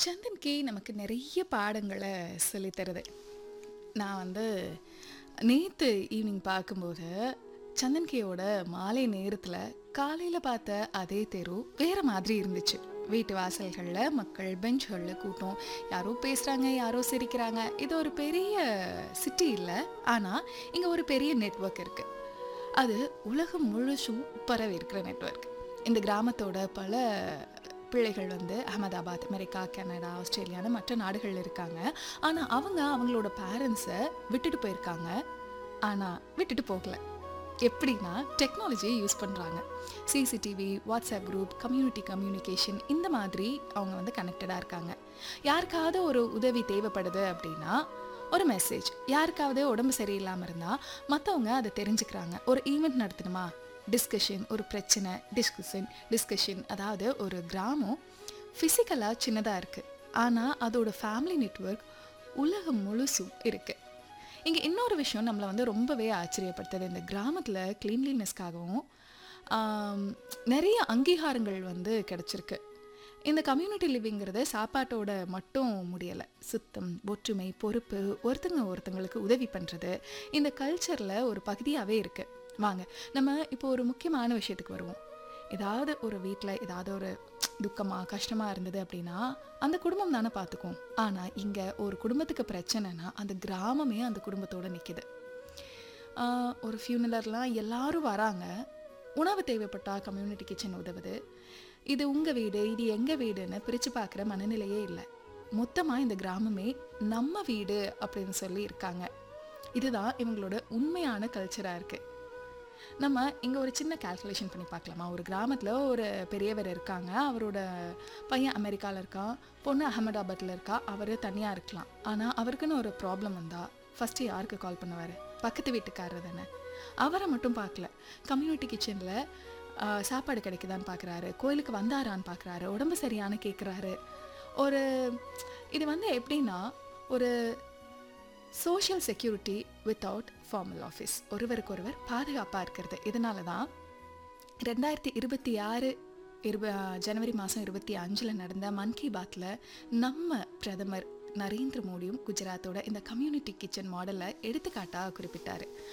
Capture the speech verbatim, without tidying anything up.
சந்தன் K நமக்கு நிறைய பாடங்களை சொல்லித் தருது. நான் வந்து நேத்து ஈவினிங் பார்க்கும்போது, சந்தன் கேயோட மாலை நேரத்துல காலையில பார்த்த அதே தெரு வேற மாதிரி இருந்துச்சு. வீட்டு வாசல்கள்ல மக்கள், பெஞ்ச்கள்ல கூட்டம். யாரோ பேசுறாங்க, யாரோ சிரிக்கிறாங்க. இது ஒரு பெரிய சிட்டி இல்ல. ஆனா, இங்க ஒரு பெரிய நெட்வொர்க் இருக்கு. அது உலகம் முழுசும் பரவி இருக்கிற நெட்வொர்க். இந்த கிராமத்தோட பல பிள்ளைகள் வந்து அகமதாபாத், அமெரிக்கா, கனடா, ஆஸ்திரேலியான்னு மற்ற நாடுகள்ல இருக்காங்க. ஆனா, அவங்க அவங்களோட பேரண்ட்ஸை விட்டுட்டு போயிருக்காங்க. ஆனா, விட்டுட்டு போகல. எப்படின்னா, டெக்னாலஜியை யூஸ் பண்றாங்க. CCTV, WhatsApp group, community communication இந்த மாதிரி அவங்க வந்து கனெக்டடா இருக்காங்க. யாருக்காவது ஒரு உதவி தேவைப்படுது அப்படின்னா, ஒரு மெசேஜ். யாருக்காவது உடம்பு சரியில்லாம இருந்தா, மத்தவங்க அதை தெரிஞ்சுக்கிறாங்க. ஒரு ஈவெண்ட் நடத்தணுமா? டிஸ்கஷன். ஒரு பிரச்சனை, டிஸ்கஷன் டிஸ்கஷன் அதாவது ஒரு கிராமம் ஃபிசிக்கலா சின்னதா இருக்கு. ஆனா, அதோட ஃபேமிலி நெட்வொர்க் உலகம் முழுசும் இருக்கு. இங்க இன்னொரு விஷயம் நம்மள வந்து ரொம்பவே ஆச்சரியப்படுத்துது. இந்த கிராமத்துல கிளீன்லினஸ்க்காகவும் ஆம், நிறைய அங்கீகாரங்கள் வந்து கிடைச்சிருக்கு. இந்த கம்யூனிட்டி லிவிங்கிறது சாப்பாட்டோட மட்டும் முடியல. சுத்தம், ஒற்றுமை, பொறுப்பு, ஒருத்தங்க ஒருத்தங்களுக்கு உதவி பண்றது இந்த கல்ச்சர்ல ஒரு பகுதியாவே இருக்கு. வாங்க, நம்ம இப்போ ஒரு முக்கியமான விஷயத்துக்கு வருவோம். ஏதாவது ஒரு வீட்ல ஏதாவது ஒரு துக்கமா, கஷ்டமா இருந்தது அப்படின்னா, அந்த குடும்பம் தானே பார்த்துக்கும். ஆனா, இங்க ஒரு குடும்பத்துக்கு பிரச்சனைனா, அந்த கிராமமே அந்த குடும்பத்தோட நிக்குது. ஆ, ஒரு ஃபியூனலர்லாம் எல்லாரும் வராங்க. உணவு தேவைப்பட்டா கம்யூனிட்டி கிச்சன் உதவுது. இது உங்க வீடு, இது எங்க வீடுன்னு பிரிச்சு பார்க்குற மனநிலையே இல்லை. மொத்தமா இந்த கிராமமே நம்ம வீடு அப்படின்னு சொல்லி இருக்காங்க. இதுதான் இவங்களோட உண்மையான கல்ச்சரா இருக்கு. நம்ம இங்க ஒரு சின்ன கால்குலேஷன் பண்ணி பார்க்கலாமா? ஒரு கிராமத்துல ஒரு பெரியவர் இருக்காங்க. அவரோட பையன் அமெரிக்கால இருக்கான். பொண்ணு அகமதாபாத்ல இருக்கா. அவரு தனியா இருக்கலாம். ஆனா, அவருக்குன்னு ஒரு ப்ராப்ளம் வந்தா ஃபர்ஸ்ட் யாருக்கு கால் பண்ணுவாரு? பக்கத்து வீட்டுக்காரர் தானே. அவரை மட்டும் பார்க்கல. கம்யூனிட்டி கிச்சன்ல சாப்பாடு கிடைக்குதான்னு பார்க்குறாரு. கோயிலுக்கு வந்தாரான்னு பார்க்குறாரு. உடம்பு சரியான்னு கேட்குறாரு. ஒரு இது வந்து எப்படின்னா, ஒரு social security without formal office. ஒருவருக்கு ஒருவர் பாதுகாப்பாக இருக்கிறது. இதனால தான் ரெண்டாயிரத்தி இருபத்தி ஆறு இருப ஜனவரி மாதம் இருபத்தி அஞ்சில் நடந்த மன் கி பாத்தில் நம்ம பிரதமர் நரேந்திர மோடியும் குஜராத்தோட இந்த கம்யூனிட்டி கிச்சன் மாடலை எடுத்துக்காட்டாக குறிப்பிட்டார்.